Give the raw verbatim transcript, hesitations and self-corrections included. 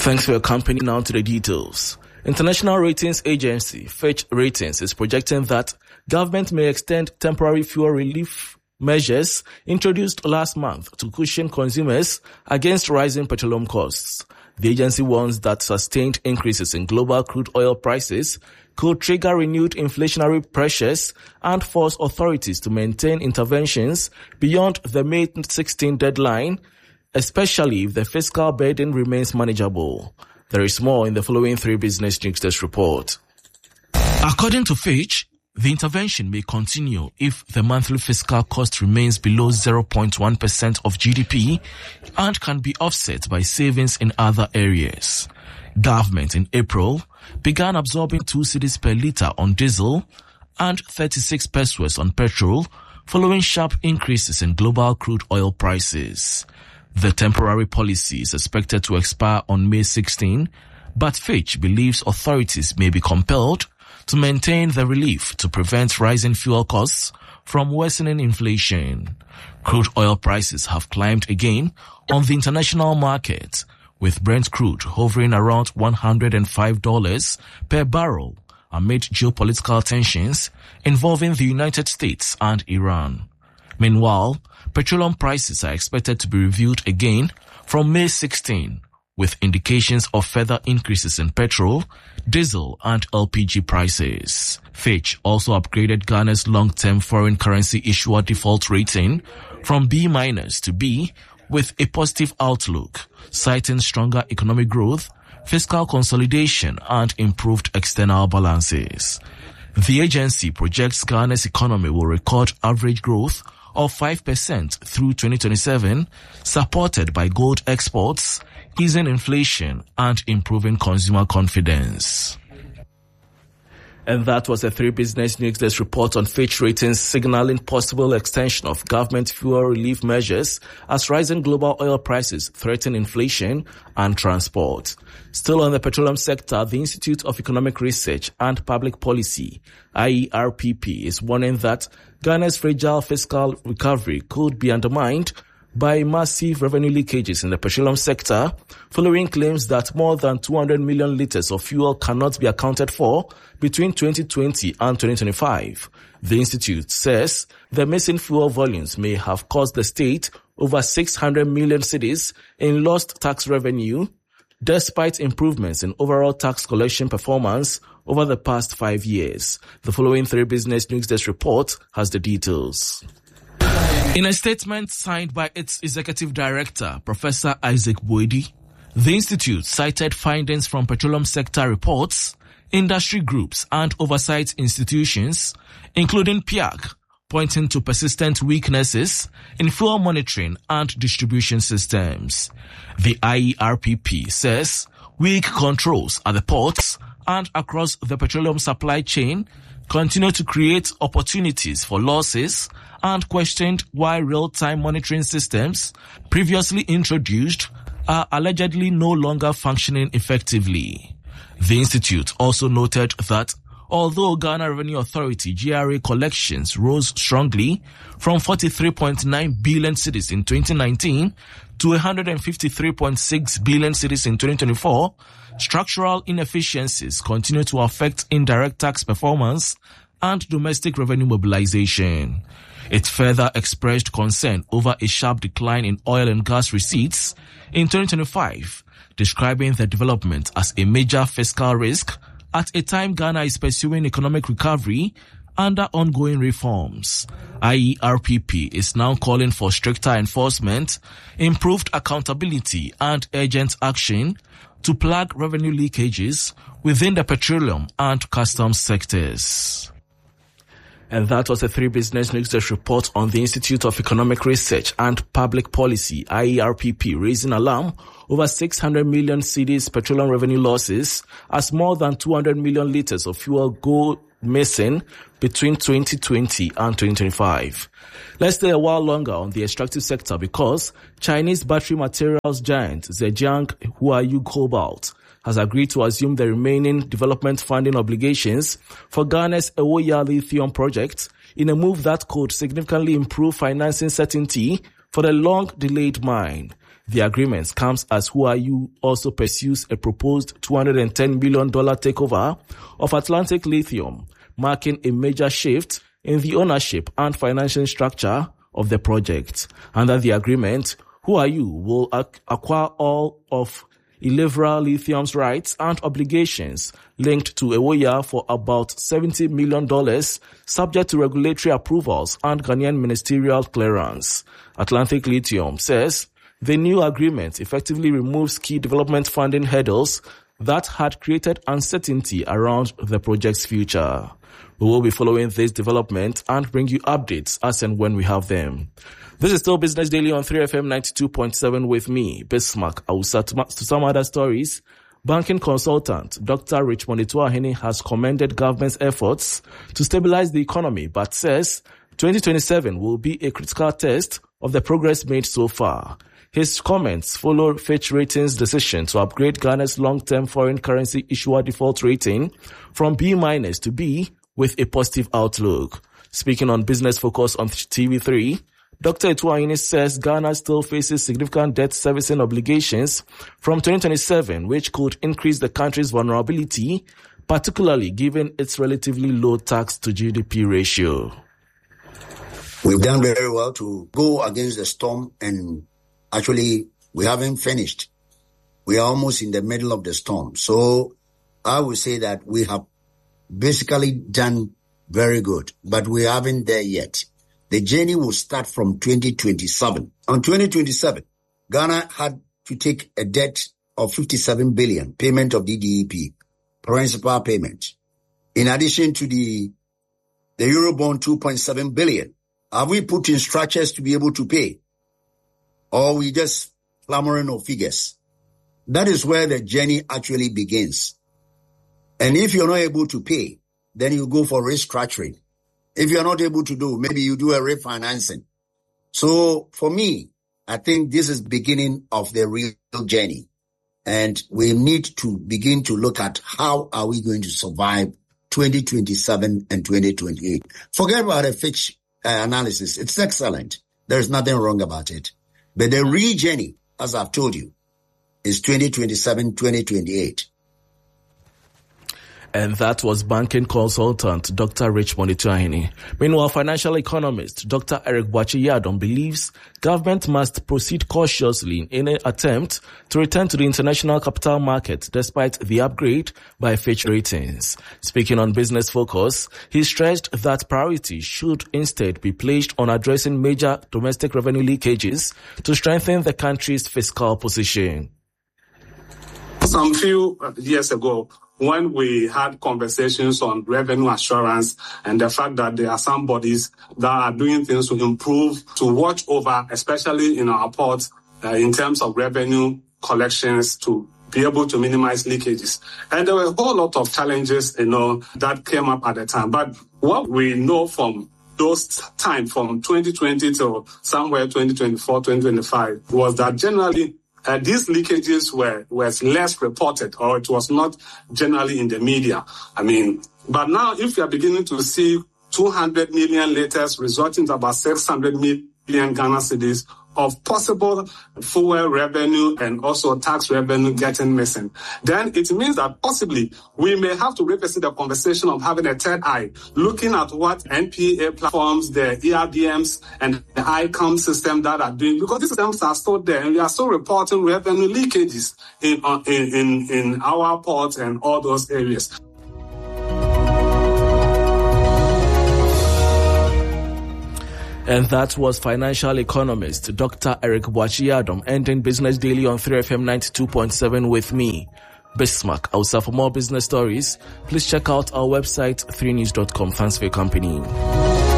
Thanks for your company. Now to the details. International ratings agency Fitch Ratings is projecting that government may extend temporary fuel relief measures introduced last month to cushion consumers against rising petroleum costs. The agency warns that sustained increases in global crude oil prices could trigger renewed inflationary pressures and force authorities to maintain interventions beyond the May sixteenth deadline, especially if the fiscal burden remains manageable. There is more in the following three business news desk report. According to Fitch, the intervention may continue if the monthly fiscal cost remains below zero point one percent of G D P and can be offset by savings in other areas. Government in April began absorbing two cedis per litre on diesel and thirty-six pesos on petrol following sharp increases in global crude oil prices. The temporary policy is expected to expire on May sixteenth, but Fitch believes authorities may be compelled to maintain the relief to prevent rising fuel costs from worsening inflation. Crude oil prices have climbed again on the international market, with Brent crude hovering around one hundred five dollars per barrel amid geopolitical tensions involving the United States and Iran. Meanwhile, petroleum prices are expected to be reviewed again from May sixteenth, with indications of further increases in petrol, diesel and L P G prices. Fitch also upgraded Ghana's long-term foreign currency issuer default rating from B minus to B with a positive outlook, citing stronger economic growth, fiscal consolidation and improved external balances. The agency projects Ghana's economy will record average growth of five percent through twenty twenty-seven, supported by gold exports, easing inflation and improving consumer confidence. And that was a three business news desk report on Fitch Ratings signaling possible extension of government fuel relief measures as rising global oil prices threaten inflation and transport. Still on the petroleum sector, the Institute of Economic Research and Public Policy, I E R P P, is warning that Ghana's fragile fiscal recovery could be undermined by massive revenue leakages in the petroleum sector, following claims that more than two hundred million litres of fuel cannot be accounted for between twenty twenty and twenty twenty-five. The institute says the missing fuel volumes may have cost the state over six hundred million cedis in lost tax revenue, despite improvements in overall tax collection performance over the past five years. The following three business news desk report has the details. In a statement signed by its executive director, Professor Isaac Boadi, the institute cited findings from petroleum sector reports, industry groups and oversight institutions, including P I A C, pointing to persistent weaknesses in fuel monitoring and distribution systems. The I E R P P says weak controls at the ports and across the petroleum supply chain continue to create opportunities for losses and questioned why real-time monitoring systems previously introduced are allegedly no longer functioning effectively. The institute also noted that although Ghana Revenue Authority G R A collections rose strongly from forty-three point nine billion cedis in twenty nineteen to one hundred fifty-three point six billion cedis in twenty twenty-four, structural inefficiencies continue to affect indirect tax performance and domestic revenue mobilization. It further expressed concern over a sharp decline in oil and gas receipts in twenty twenty-five, describing the development as a major fiscal risk at a time Ghana is pursuing economic recovery under ongoing reforms. I E R P P is now calling for stricter enforcement, improved accountability and urgent action to plug revenue leakages within the petroleum and customs sectors. And that was a three business news desk report on the Institute of Economic Research and Public Policy, I E R P P, raising alarm over six hundred million cedis petroleum revenue losses as more than two hundred million litres of fuel go missing between twenty twenty and twenty twenty-five. Let's stay a while longer on the extractive sector because Chinese battery materials giant Zhejiang Huayu Cobalt has agreed to assume the remaining development funding obligations for Ghana's Ewoyaa lithium project in a move that could significantly improve financing certainty for the long-delayed mine. The agreement comes as Huayu also pursues a proposed two hundred ten million dollars takeover of Atlantic Lithium, marking a major shift in the ownership and financial structure of the project. Under the agreement, Huayu will ac- acquire all of Elevra Lithium's rights and obligations linked to Ewoyaa for about seventy million dollars, subject to regulatory approvals and Ghanaian ministerial clearance. Atlantic Lithium says the new agreement effectively removes key development funding hurdles that had created uncertainty around the project's future. We will be following this development and bring you updates as and when we have them. This is still Business Daily on three F M ninety-two point seven with me, Bismarck Awusa. To some other stories, banking consultant Doctor Richmond Ituahene has commended government's efforts to stabilize the economy, but says twenty twenty-seven will be a critical test of the progress made so far. His comments follow Fitch Ratings' decision to upgrade Ghana's long-term foreign currency issuer default rating from B minus to B with a positive outlook. Speaking on Business Focus on T V three, Doctor Ituahene says Ghana still faces significant debt servicing obligations from twenty twenty-seven, which could increase the country's vulnerability, particularly given its relatively low tax to G D P ratio. We've done very well to go against the storm, and actually we haven't finished. We are almost in the middle of the storm. So I would say that we have basically done very good, but we haven't there yet. The journey will start from twenty twenty-seven. On twenty twenty-seven, Ghana had to take a debt of fifty-seven billion, payment of the D D E P, principal payment. In addition to the, the Eurobond two point seven billion, have we put in structures to be able to pay? Or we just clamoring of figures? That is where the journey actually begins. And if you're not able to pay, then you go for restructuring. If you're not able to do, maybe you do a refinancing. So for me, I think this is beginning of the real journey. And we need to begin to look at how are we going to survive twenty twenty-seven and twenty twenty-eight. Forget about a Fitch uh, analysis. It's excellent. There's nothing wrong about it. But the real journey, as I've told you, is twenty twenty-seven, twenty twenty-eight. And that was banking consultant Doctor Richmond Ituahene. Meanwhile, financial economist Doctor Eric Boakye-Yiadom believes government must proceed cautiously in an attempt to return to the international capital market despite the upgrade by Fitch Ratings. Speaking on Business Focus, he stressed that priority should instead be placed on addressing major domestic revenue leakages to strengthen the country's fiscal position. Some few years ago, when we had conversations on revenue assurance and the fact that there are some bodies that are doing things to improve, to watch over, especially in our ports, uh, in terms of revenue collections, to be able to minimize leakages. And there were a whole lot of challenges, you know, that came up at the time. But what we know from those time, from twenty twenty to somewhere twenty twenty-four, twenty twenty-five, was that generally Uh, these leakages were, were less reported, or it was not generally in the media. I mean, but now if you are beginning to see two hundred million letters resulting to about six hundred million Ghana cedis of possible fuel revenue and also tax revenue getting missing, then it means that possibly we may have to revisit the conversation of having a third eye, looking at what N P A platforms, the E R D Ms, and the I COM system that are doing, because these systems are still there and we are still reporting revenue leakages in, uh, in, in, in our ports and all those areas. And that was financial economist Doctor Eric Boakye-Yiadom ending Business Daily on three F M ninety-two point seven with me, Bismarck Awusa. For more business stories, please check out our website three news dot com. Thanks for your company.